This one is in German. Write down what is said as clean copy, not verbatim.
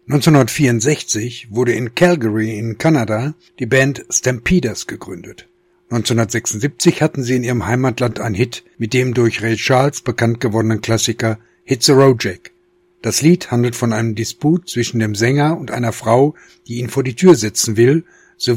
1964 wurde in Calgary in Kanada die Band Stampeders gegründet. 1976 hatten sie in ihrem Heimatland einen Hit mit dem durch Ray Charles bekannt gewordenen Klassiker Hit the Road Jack. Das Lied handelt von einem Disput zwischen dem Sänger und einer Frau, die ihn vor die Tür setzen will,